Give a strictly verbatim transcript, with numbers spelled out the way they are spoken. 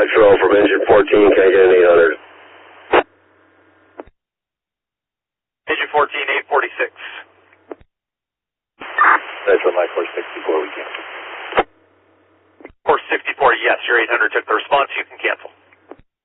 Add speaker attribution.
Speaker 1: Metro from engine fourteen, can I get an eight hundred?
Speaker 2: Engine fourteen, eight forty-six.
Speaker 1: Metro Mike four sixty-four, we cancel.
Speaker 2: four sixty-four, yes, your eight hundred took the response, you can cancel.